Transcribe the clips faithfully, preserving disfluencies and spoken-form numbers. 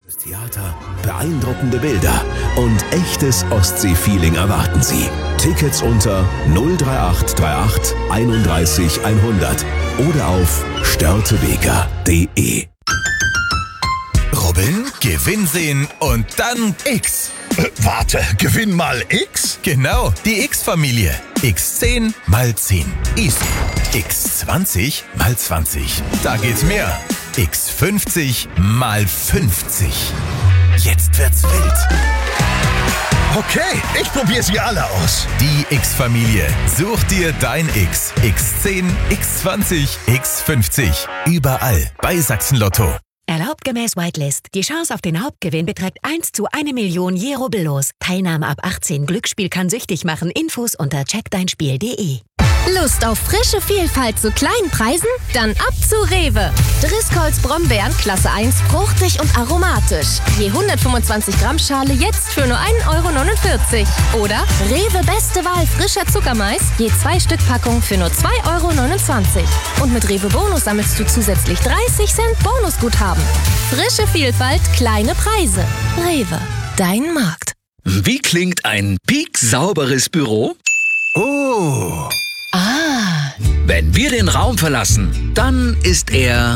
Theater, beeindruckende Bilder und echtes Ostsee-Feeling erwarten Sie. Tickets unter null drei acht drei acht einunddreißig hundert oder auf störtebeker punkt de. Robin, Gewinn sehen und dann X. Äh, warte, Gewinn mal X? Genau, die X-Familie. X zehn mal zehn. Easy. X zwanzig mal zwanzig. Da geht's mehr. X fünfzig mal fünfzig. Jetzt wird's wild. Okay, ich probiere sie alle aus. Die X-Familie. Such dir dein X. X zehn, X zwanzig, X fünfzig. Überall bei Sachsen-Lotto. Erlaubt gemäß Whitelist. Die Chance auf den Hauptgewinn beträgt eins zu eine Million je rubbellos. Teilnahme ab achtzehn. Glücksspiel kann süchtig machen. Infos unter check dein spiel punkt de. Lust auf frische Vielfalt zu kleinen Preisen? Dann ab zu Rewe. Driscolls Brombeeren Klasse eins, fruchtig und aromatisch. Je hundertfünfundzwanzig Gramm Schale jetzt für nur ein Euro neunundvierzig. Oder Rewe Beste Wahl frischer Zuckermais, je zwei Stück Packung für nur zwei Euro neunundzwanzig. Und mit Rewe Bonus sammelst du zusätzlich dreißig Cent Bonusguthaben. Frische Vielfalt, kleine Preise. Rewe, dein Markt. Wie klingt ein pieksauberes Büro? Oh! Ah! Wenn wir den Raum verlassen, dann ist er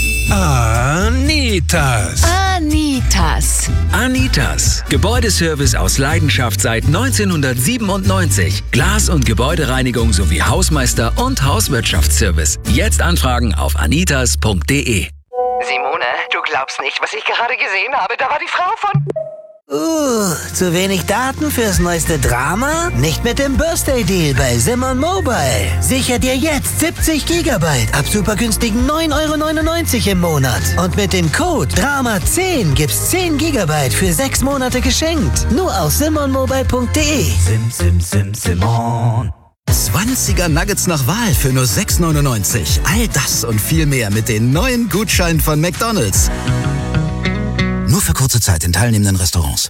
Anitas! Anitas. Anitas. Gebäudeservice aus Leidenschaft seit neunzehnhundertsiebenundneunzig. Glas- und Gebäudereinigung sowie Hausmeister- und Hauswirtschaftsservice. Jetzt anfragen auf anitas punkt de. Simone, du glaubst nicht, was ich gerade gesehen habe. Da war die Frau von... Uh, zu wenig Daten fürs neueste Drama? Nicht mit dem Birthday Deal bei Simon Mobile. Sicher dir jetzt siebzig Gigabyte ab super günstigen neun Euro neunundneunzig im Monat. Und mit dem Code Drama zehn gibt's zehn Gigabyte für sechs Monate geschenkt. Nur auf simon mobile punkt de. Sim, sim, sim, Simon. zwanziger Nuggets nach Wahl für nur sechs neunundneunzig. All das und viel mehr mit den neuen Gutscheinen von McDonald's. Nur für kurze Zeit in teilnehmenden Restaurants.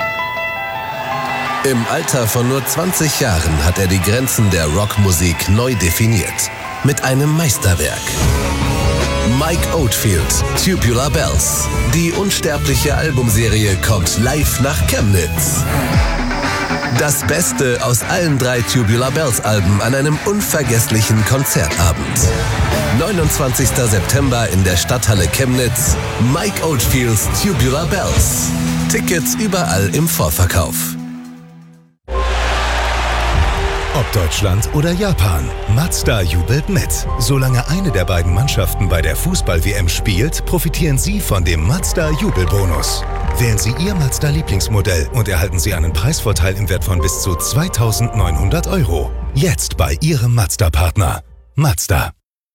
Im Alter von nur zwanzig Jahren hat er die Grenzen der Rockmusik neu definiert. Mit einem Meisterwerk. Mike Oldfield, Tubular Bells. Die unsterbliche Albumserie kommt live nach Chemnitz. Das Beste aus allen drei Tubular Bells Alben an einem unvergesslichen Konzertabend. neunundzwanzigster September in der Stadthalle Chemnitz. Mike Oldfields Tubular Bells. Tickets überall im Vorverkauf. Ob Deutschland oder Japan, Mazda jubelt mit. Solange eine der beiden Mannschaften bei der Fußball-W M spielt, profitieren Sie von dem Mazda Jubelbonus. Wählen Sie Ihr Mazda-Lieblingsmodell und erhalten Sie einen Preisvorteil im Wert von bis zu zweitausendneunhundert Euro. Jetzt bei Ihrem Mazda-Partner. Mazda.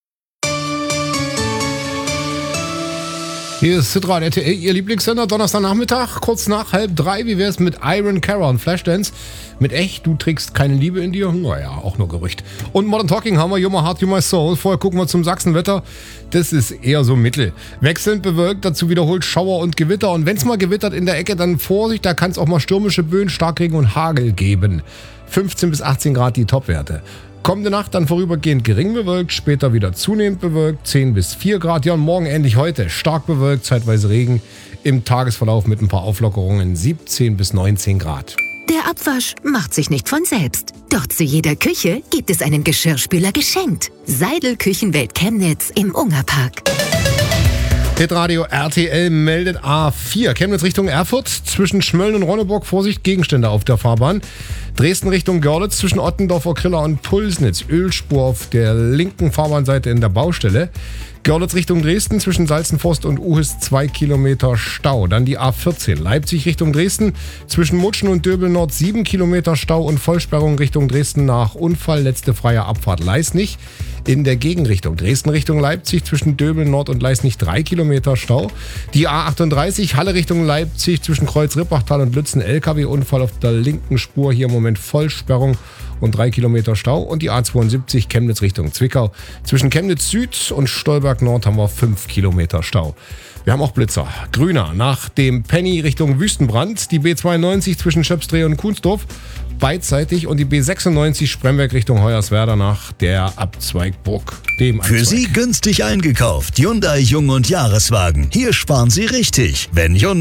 Hier ist Hitradio R T L, Ihr Lieblingssender, Donnerstagnachmittag, kurz nach halb drei. Wie wär's mit Iron Cara und Flashdance? Mit echt, du trägst keine Liebe in dir? Naja, auch nur Gerücht. Und Modern Talking haben wir, You My Heart, You My Soul. Vorher gucken wir zum Sachsenwetter. Das ist eher so mittel. Wechselnd bewölkt, dazu wiederholt Schauer und Gewitter. Und wenn's mal gewittert in der Ecke, dann Vorsicht, da kann es auch mal stürmische Böen, Starkregen und Hagel geben. fünfzehn bis achtzehn Grad die Topwerte. Kommende Nacht dann vorübergehend gering bewölkt, später wieder zunehmend bewölkt, zehn bis vier Grad. Ja, und morgen ähnlich heute. Stark bewölkt, zeitweise Regen. Im Tagesverlauf mit ein paar Auflockerungen siebzehn bis neunzehn Grad. Der Abwasch macht sich nicht von selbst. Doch zu jeder Küche gibt es einen Geschirrspüler geschenkt. Seidel Küchenwelt Chemnitz im Ungerpark. Hitradio R T L meldet A vier. Chemnitz Richtung Erfurt. Zwischen Schmölln und Ronneburg. Vorsicht, Gegenstände auf der Fahrbahn. Dresden Richtung Görlitz. Zwischen Ottendorf, Okrilla und Pulsnitz. Ölspur auf der linken Fahrbahnseite in der Baustelle. Görlitz Richtung Dresden, zwischen Salzenforst und Uhis zwei Kilometer Stau. Dann die A vierzehn, Leipzig Richtung Dresden, zwischen Mutschen und Döbel Nord sieben Kilometer Stau und Vollsperrung Richtung Dresden nach Unfall, letzte freie Abfahrt Leisnig. In der Gegenrichtung Dresden Richtung Leipzig, zwischen Döbel Nord und Leisnig drei Kilometer Stau. Die A achtunddreißig, Halle Richtung Leipzig, zwischen Kreuz-Rippachtal und Lützen L K W-Unfall auf der linken Spur, hier im Moment Vollsperrung und drei Kilometer Stau. Und die A zweiundsiebzig, Chemnitz Richtung Zwickau, zwischen Chemnitz Süd und Stolberg Nord haben wir fünf Kilometer Stau. Wir haben auch Blitzer. Grüner nach dem Penny Richtung Wüstenbrand, die B zweiundneunzig zwischen Schöpsdrehe und Kunsdorf beidseitig und die B sechsundneunzig Spremberg Richtung Hoyerswerda nach der Abzweigburg. Dem Für Abzweig. Sie günstig eingekauft. Hyundai Jung- und Jahreswagen. Hier sparen Sie richtig. Wenn Hyundai